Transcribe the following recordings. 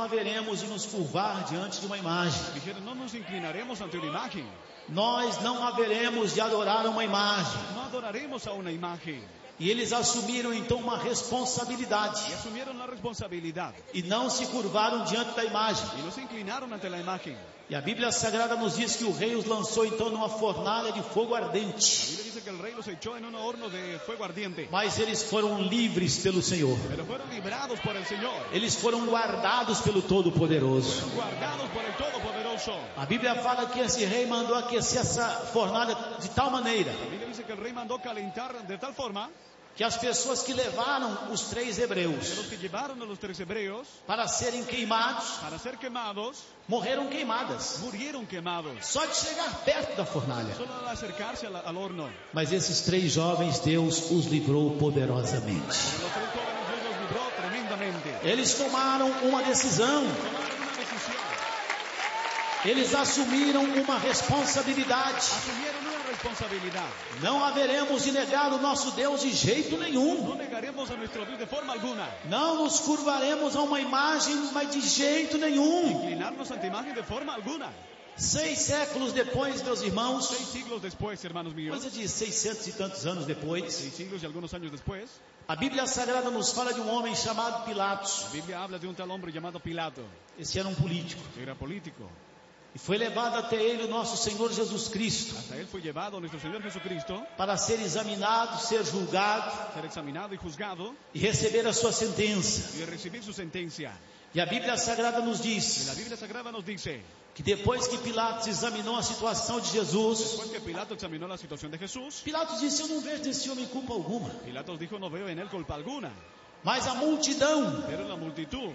haveremos de nos curvar diante de uma imagem. Dijeron, no nos inclinaremos ante una imagen. Nós não haveremos de adorar uma imagem. No adoraremos a una imagen. E eles assumiram então uma responsabilidade. Y asumieron la responsabilidad. E não se curvaram diante da imagem. Y no se inclinaron ante la imagen. E a Bíblia Sagrada nos diz que o rei os lançou então numa fornalha de fogo La ardente. Biblia dice que el rey los echó en un horno de fuego ardiente. Mas eles foram livres pelo Senhor. Pero fueron librados por el Señor. Eles foram guardados pelo Todo-Poderoso. Fueron guardados por el Todopoderoso. A Bíblia fala que esse rei mandou aquecer essa fornalha de tal maneira La Biblia dice que el rey mandó calentar de tal forma que as pessoas que levaram os 3 que hebreus los que llevaron a los 3 hebreos para serem queimados, para ser quemados, morreram queimadas. murieron quemados. Só de chegar perto da fornalha. Solo al acercarse al horno. Mas esses 3 jovens, Deus os livrou poderosamente. Pero los 3 jóvenes Dios los libró tremendamente. Eles tomaram uma decisão. Tomaron una decisión. Eles assumiram uma responsabilidade. Asumieron una responsabilidad. Não haveremos de negar o nosso Deus de jeito nenhum. No negaremos a nuestro Dios de forma alguna. Não nos curvaremos a uma imagem, mas de jeito nenhum. Inclinarnos ante imagen de forma alguna. 6 séculos depois, meus irmãos, 6 siglos después, hermanos míos, coisa de 600 e tantos anos depois, 6 siglos y algunos años después, a Bíblia Sagrada nos fala de um homem chamado Pilatos. la Biblia habla de un tal hombre llamado Pilato, Esse era um político. que era político. E foi levado até ele o nosso Senhor Jesus Cristo Hasta él fue llevado nuestro Señor Jesucristo, para ser examinado, ser julgado ser examinado y juzgado e receber a sua sentença. y recibir su sentencia. E a Bíblia Sagrada nos Y diz la Biblia Sagrada nos dice, que depois que Pilatos examinou a situação de Jesus, después que Pilato examinó la situación de Jesús, Pilatos disse: eu não vejo nesse homem culpa alguma. Pilato dijo, no veo en él culpa alguna. Mas a multidão Pero la multitud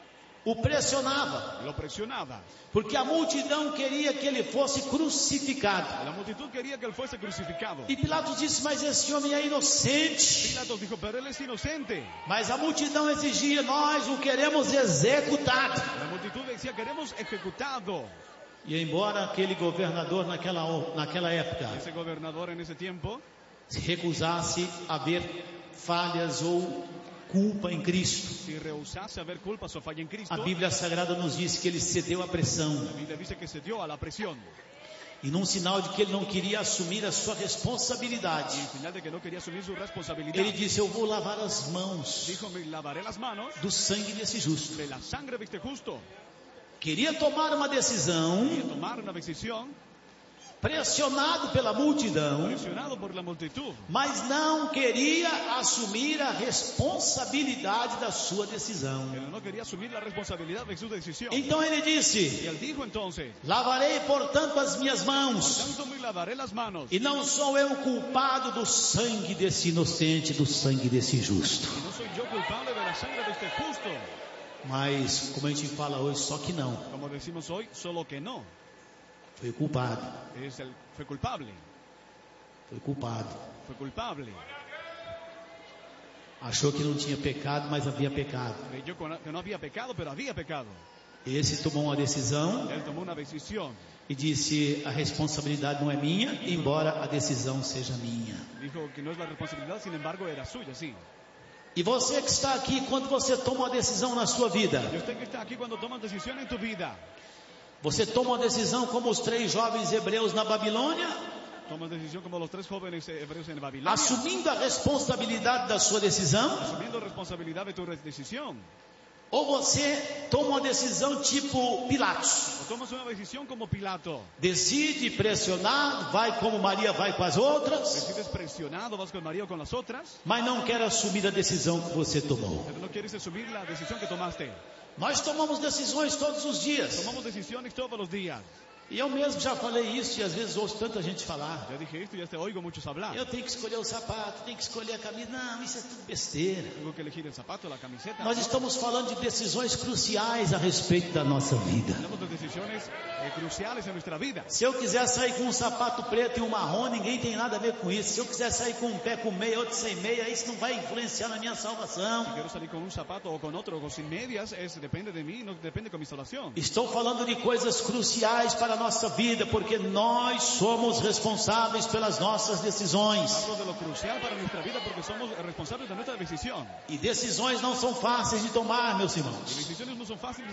o pressionava, lo presionaba. porque a multidão queria que ele fosse crucificado. La multitud quería que él fuese crucificado. E Pilatos disse: mas esse homem é inocente. Pilato dijo, pero él es inocente. Mas a multidão exigia: nós o queremos executado. La multitud decía, queremos ejecutado. E embora aquele governador naquela época Ese gobernador en ese tiempo se recusasse a ver falhas ou culpa em Cristo, si rehusase a ver culpas o falla en Cristo, a Bíblia Sagrada nos diz que ele cedeu à pressão. la Biblia dice que se dio a la presión. E num sinal de que ele não queria assumir a sua responsabilidade, Y al final de que no quería asumir su responsabilidad, ele disse: eu vou lavar as mãos dijo, me lavaré las manos do sangue desse justo. de la sangre de este justo. Queria tomar uma decisão, Y tomar una decisión, pressionado pela multidão, presionado por la multitud, mas não queria assumir a responsabilidade da sua decisão. pero no quería asumir la responsabilidad de su decisión. Então ele Y disse: él dijo entonces, lavarei portanto as minhas mãos, tanto me lavaré las manos. e não sou eu o culpado do sangue desse inocente, do sangue desse justo. Y no soy yo culpable de la sangre de este justo. Mas, como a gente fala hoje, só que não, Como decimos hoy, solo que no. foi culpado, Fue culpable. foi culpado. Fue culpable. Achou que não tinha pecado, mas havia pecado. Creyó que no había pecado, pero había pecado. Esse tomou uma decisão Él tomó una decisión. e disse: a responsabilidade não é minha, embora a decisão seja minha. Dijo que no es la responsabilidad, sin embargo, era suya, sí. E você que está aqui, quando você toma uma decisão na sua vida, Y usted que está aquí, cuando tomas decisión en tu vida, você toma uma decisão como os 3 jovens hebreus na Babilônia, tomas decisión como los 3 jóvenes hebreos en Babilonia, assumindo a responsabilidade da sua decisão, asumiendo responsabilidad de tu decisión. ou você toma uma decisão tipo Pilatos, O tomas una decisión como Pilato. decide pressionado, vai como Maria vai com as outras, Decides presionado, vas con María o con las otras, mas não quer assumir a decisão que você tomou. pero no quieres asumir la decisión que tomaste. Nós tomamos decisões todos os dias, Tomamos decisiones todos los días. e eu mesmo já falei isso e às vezes ouço tanta gente falar: Ya dije esto y ya te oigo muchos hablar. eu tenho que escolher o sapato, tenho que escolher a camisa. Não, isso é tudo besteira. Tengo que elegir el zapato, la camiseta. Nós estamos falando de decisões cruciais a respeito da nossa vida. Hablamos de decisiones cruciales en nuestra vida. Se eu quiser sair com um sapato preto e um marrom, ninguém tem nada a ver com isso. Se eu quiser sair com um pé com meia, outro sem meia, isso não vai influenciar na minha salvação. Si quiero salir con un zapato o con otro o sin medias, depende de mí, no depende con mi salvación. Estou falando de coisas cruciais para a nossa vida, porque nós somos responsáveis pelas nossas decisões. Hablo de lo crucial para nuestra vida porque somos responsables de nuestra decisión. E decisões não são fáceis de tomar, meus irmãos. Y decisiones no son fáciles